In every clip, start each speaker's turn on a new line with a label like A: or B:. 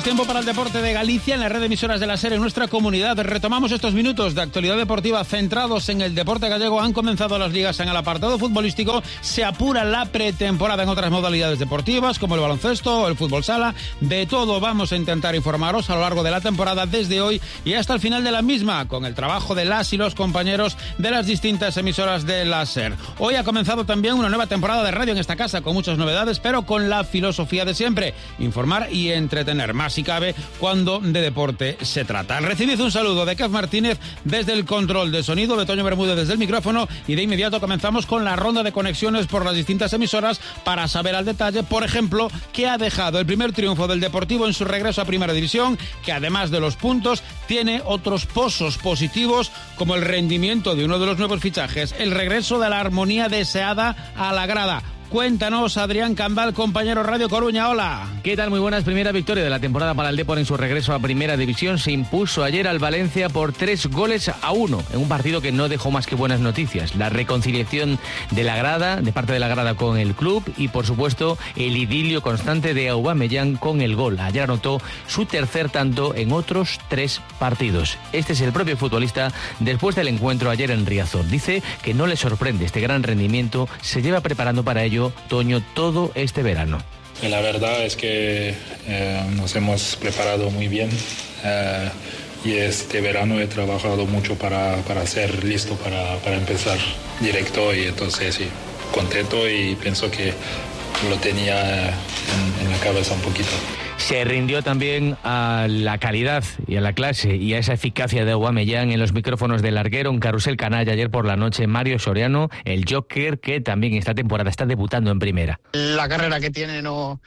A: tiempo para el deporte de Galicia en la red de emisoras de la SER en nuestra comunidad. Retomamos estos minutos de actualidad deportiva centrados en el deporte gallego. Han comenzado las ligas en el apartado futbolístico. Se apura la pretemporada en otras modalidades deportivas como el baloncesto o el fútbol sala. De todo vamos a intentar informaros a lo largo de la temporada desde hoy y hasta el final de la misma, con el trabajo de las y los compañeros de las distintas emisoras de la SER. Hoy ha comenzado también una nueva temporada de radio en esta casa con muchas novedades, pero con la filosofía de siempre: informar y entretener, más si cabe cuando de deporte se trata. Recibid un saludo de Kev Martínez desde el control de sonido, de Toño Bermúdez desde el micrófono, y de inmediato comenzamos con la ronda de conexiones por las distintas emisoras para saber al detalle, por ejemplo, qué ha dejado el primer triunfo del Deportivo en su regreso a Primera División, que además de los puntos tiene otros pozos positivos como el rendimiento de uno de los nuevos fichajes, el regreso de la armonía deseada a la grada. Cuéntanos, Adrián Candal, compañero Radio Coruña. Hola.
B: ¿Qué tal? Muy buenas. Primera victoria de la temporada para el Depor en su regreso a Primera División. Se impuso ayer al Valencia por 3-1 en un partido que no dejó más que buenas noticias. La reconciliación de la grada, de parte de la grada con el club, y por supuesto el idilio constante de Aubameyang con el gol. Ayer anotó su tercer tanto en otros 3 partidos. Este es el propio futbolista después del encuentro ayer en Riazor. Dice que no le sorprende este gran rendimiento, se lleva preparando para ello, Toño, todo este verano.
C: La verdad es que nos hemos preparado muy bien y este verano he trabajado mucho para ser listo para empezar directo, y entonces sí, contento, y pienso que lo tenía en la cabeza un poquito.
B: Se rindió también a la calidad y a la clase y a esa eficacia de Aubameyang en los micrófonos del larguero en Carrusel Canalla ayer por la noche. Mario Soriano, el Joker, que también esta temporada está debutando en Primera.
D: La carrera que tiene no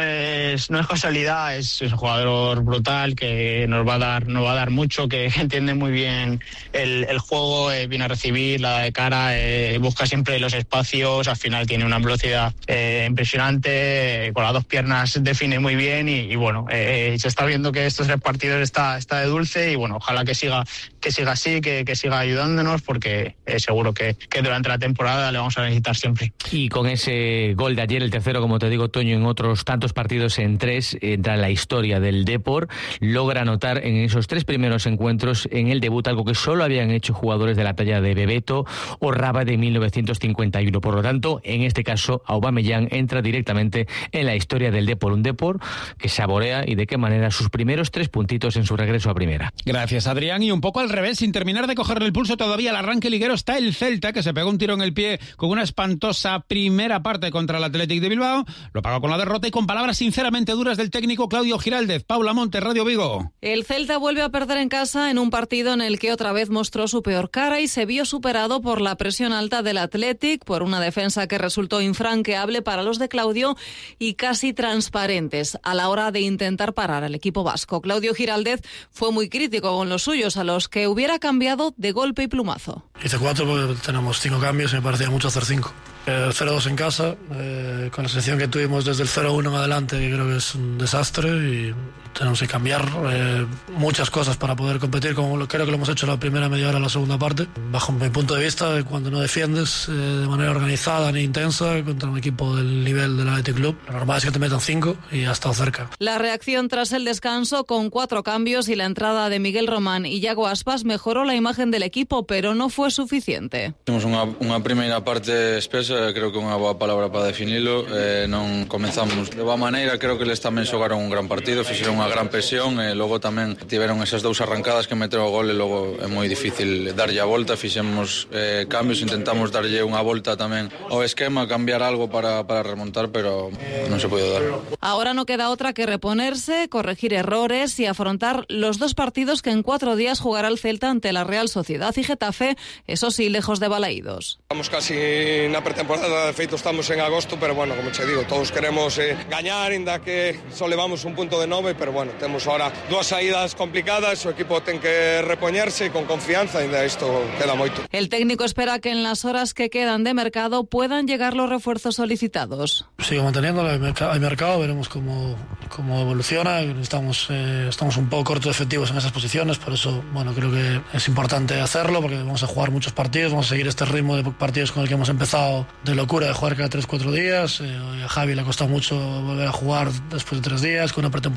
D: es casualidad, es un jugador brutal que nos va a dar mucho, que entiende muy bien el juego, viene a recibir, la de cara, busca siempre los espacios, al final tiene una velocidad impresionante, con las 2 piernas define muy bien y bueno, se está viendo que estos 3 partidos está de dulce, y bueno, ojalá que siga así, que siga ayudándonos, porque seguro que durante la temporada le vamos a necesitar siempre.
B: Y con ese gol de ayer, el tercero, como te digo, Toño, en otros tantos partidos, en 3, entra en la historia del Depor. Logra anotar en esos 3 primeros encuentros en el debut algo que solo habían hecho jugadores de la talla de Bebeto o Raba de 1951. Por lo tanto, en este caso, Aubameyang entra directamente en la historia del Depor, un Depor que saborea, y de qué manera, sus primeros 3 puntitos en su regreso a Primera.
A: Gracias, Adrián. Y un poco al revés, sin terminar de cogerle el pulso todavía al arranque liguero, está el Celta, que se pegó un tiro en el pie con una espantosa primera parte contra el Athletic de Bilbao. Lo pagó con la derrota y con palabras sinceramente duras del técnico Claudio Giraldez. Paula Monte, Radio Vigo.
E: El Celta vuelve a perder en casa en un partido en el que otra vez mostró su peor cara y se vio superado por la presión alta del Athletic, por una defensa que resultó infranqueable para los de Claudio y casi transparentes a la hora de intentar parar al equipo vasco. Claudio Giraldez fue muy crítico con los suyos, a los que hubiera cambiado de golpe y plumazo.
F: Hice 4 porque tenemos 5 cambios y me parecía mucho hacer 5. 0-2 en casa, con la selección que tuvimos desde el 0-1 en adelante, que creo que es un desastre, y tenemos que cambiar muchas cosas para poder competir, como creo que lo hemos hecho la primera media hora, la segunda parte. Bajo mi punto de vista, cuando no defiendes de manera organizada ni intensa contra un equipo del nivel del Athletic Club, lo normal es que te metan 5 y ha estado cerca.
E: La reacción tras el descanso, con 4 cambios y la entrada de Miguel Román y Iago Aspas, mejoró la imagen del equipo, pero no fue suficiente.
G: Temos unha primeira parte espesa, creo que unha boa palabra para definilo. Non comenzamos de boa maneira, creo que eles tamén xogaron un gran partido, fixeron unha gran presión, e logo tamén tiveron esas 2 arrancadas que meteu o gol, e logo é moi difícil darlle a volta. Fixemos cambios, intentamos darlle unha volta tamén ao esquema, cambiar algo para remontar, pero non se pode dar.
E: Ahora no queda otra que reponerse, corregir errores y afrontar los 2 partidos que en 4 días jugará el Celta ante la Real Sociedad y Getafe, eso sí, lejos de Balaídos.
H: Estamos casi na pretemporada, de feito estamos en agosto, pero bueno, como che digo, todos queremos gañar, ainda que só levamos un punto de 9, pero bueno, temos ahora 2 saídas complicadas, o equipo ten que repoñerse con confianza, ainda isto queda moito.
E: El técnico espera que en las horas que quedan de mercado puedan llegar los refuerzos solicitados.
F: Sigo manteniendo, hay mercado, veremos cómo evoluciona. Estamos un poco cortos de efectivos en esas posiciones, por eso bueno, creo que es importante hacerlo, porque vamos a jugar muchos partidos, vamos a seguir este ritmo de partidos con el que hemos empezado de locura, de jugar cada 3-4 días. A Javi le ha costado mucho volver a jugar después de 3 días, con una pretemporada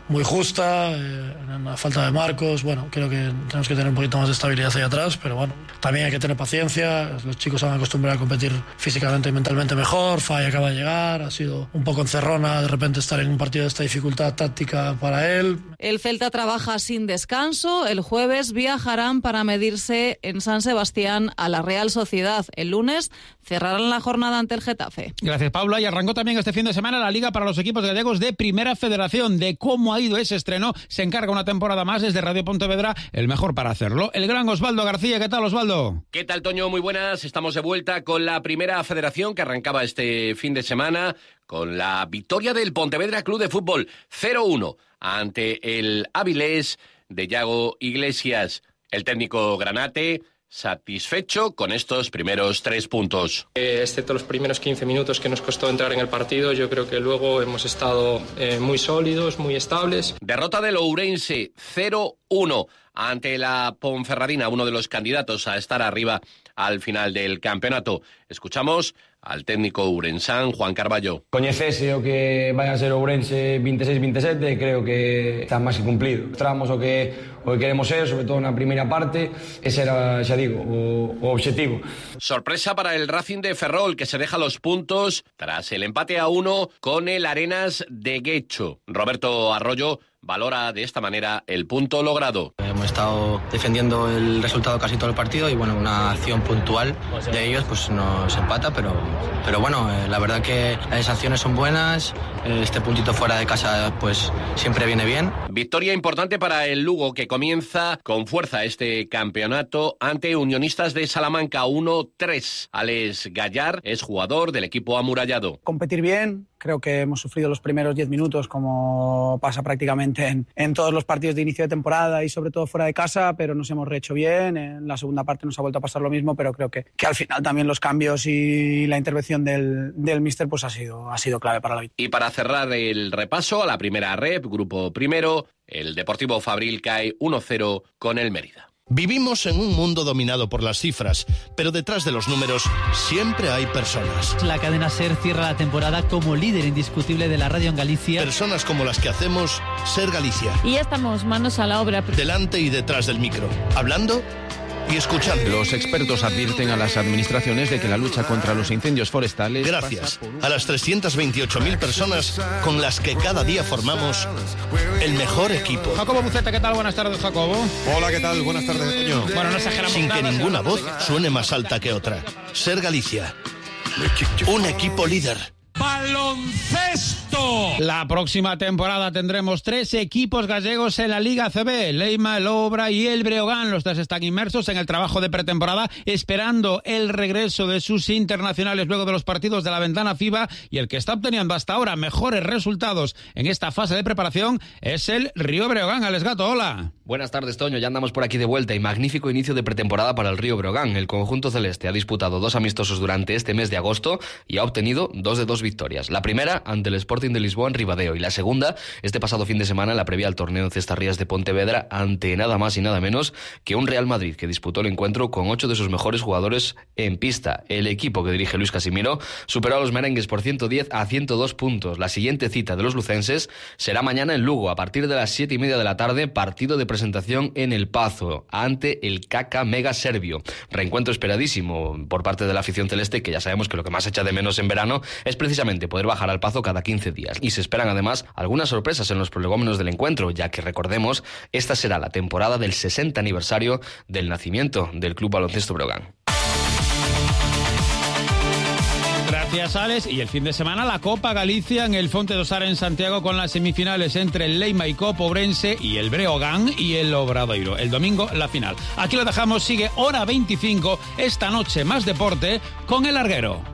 F: muy justa, en la falta de marcos. Bueno, creo que tenemos que tener un poquito más de estabilidad ahí atrás, pero bueno, también hay que tener paciencia. Los chicos se van a acostumbrar a competir físicamente y mentalmente mejor. Fay acaba de llegar, ha sido un poco encerrona de repente estar en un partido de esta dificultad táctica para él.
E: El Celta trabaja sin descanso. El jueves viajarán para medirse en San Sebastián a la Real Sociedad. El lunes cerrarán la jornada ante el Getafe.
A: Gracias, Paula. Y arrancó también este fin de semana la Liga para los equipos gallegos de Primera Federación. De cómo ha ido ese estreno se encarga una temporada más desde Radio Pontevedra, el mejor para hacerlo. El gran Osvaldo García. ¿Qué tal, Osvaldo?
I: ¿Qué tal, Toño? Muy buenas. Estamos de vuelta con la Primera Federación que arrancaba este fin de semana con la victoria del Pontevedra Club de Fútbol 0-1 ante el Avilés de Yago Iglesias. El técnico granate satisfecho con estos primeros 3 puntos.
J: Excepto los primeros 15 minutos que nos costó entrar en el partido, yo creo que luego hemos estado muy sólidos, muy estables.
I: Derrota del Ourense 0-1 ante la Ponferradina, uno de los candidatos a estar arriba al final del campeonato. Escuchamos al técnico ourensán, Juan Carballo.
K: Coñecese o que vai a ser Ourense 26-27, creo que está máis que cumplido. Mostramos o que queremos ser, sobre todo na primeira parte, ese era, xa digo, o obxectivo.
I: Sorpresa para el Racing de Ferrol, que se deja los puntos tras el empate a 1 con el Arenas de Guecho. Roberto Arroyo valora de esta manera el punto logrado.
L: Hemos estado defendiendo el resultado casi todo el partido y bueno, una acción puntual de ellos pues nos empata, pero bueno, la verdad que las acciones son buenas, este puntito fuera de casa pues siempre viene bien.
I: Victoria importante para el Lugo, que comienza con fuerza este campeonato ante Unionistas de Salamanca 1-3. Alex Gallar es jugador del equipo amurallado.
M: Competir bien. Creo que hemos sufrido los primeros 10 minutos como pasa prácticamente en todos los partidos de inicio de temporada y sobre todo fuera de casa, pero nos hemos rehecho bien. En la segunda parte nos ha vuelto a pasar lo mismo, pero creo que al final también los cambios y la intervención del míster pues ha sido clave para la victoria.
I: Y para cerrar el repaso a la primera rep, grupo primero, el Deportivo Fabril cae 1-0 con el Mérida.
N: Vivimos en un mundo dominado por las cifras, pero detrás de los números siempre hay personas.
O: La cadena SER cierra la temporada como líder indiscutible de la radio en Galicia.
N: Personas como las que hacemos SER Galicia.
P: Y ya estamos manos a la obra.
N: Delante y detrás del micro, hablando y escuchando.
B: Los expertos advierten a las administraciones de que la lucha contra los incendios forestales...
N: Gracias a las 328.000 personas con las que cada día formamos el mejor equipo.
A: Jacobo Buceta, ¿qué tal? Buenas tardes, Jacobo.
Q: Hola, ¿qué tal? Buenas tardes, Toño.
A: Bueno, no exageramos.
N: Sin que ninguna voz suene más alta que otra. SER Galicia. Un equipo líder.
A: ¡Baloncesto! La próxima temporada tendremos 3 equipos gallegos en la Liga ACB, Leima, el Obra y el Breogán. Los 3 están inmersos en el trabajo de pretemporada, esperando el regreso de sus internacionales luego de los partidos de la ventana FIBA, y el que está obteniendo hasta ahora mejores resultados en esta fase de preparación es el Río Breogán. Alex Gato, hola.
B: Buenas tardes, Toño. Ya andamos por aquí de vuelta y magnífico inicio de pretemporada para el Río Breogán. El conjunto celeste ha disputado 2 amistosos durante este mes de agosto y ha obtenido 2 de 2 victorias. La primera ante el Sporting de Lisboa en Ribadeo y la segunda este pasado fin de semana en la previa al torneo en Cestarrías de Pontevedra ante nada más y nada menos que un Real Madrid que disputó el encuentro con 8 de sus mejores jugadores en pista. El equipo que dirige Luis Casimiro superó a los merengues por 110 a 102 puntos. La siguiente cita de los lucenses será mañana en Lugo a partir de las 7:30 de la tarde, partido de presentación en El Pazo ante el KK Mega Serbio. Reencuentro esperadísimo por parte de la afición celeste, que ya sabemos que lo que más echa de menos en verano es precisamente poder bajar al Pazo cada 15 días. Y se esperan además algunas sorpresas en los prolegómenos del encuentro, ya que recordemos, esta será la temporada del 60 aniversario del nacimiento del Club Baloncesto Breogán.
A: Gracias, Alex. Y el fin de semana la Copa Galicia en el Fonte do Sar en Santiago, con las semifinales entre el Leima y Copa Ourense y el Breogán y el Obradoiro. El domingo la final. Aquí lo dejamos. Sigue hora 25 esta noche, más deporte con El Larguero.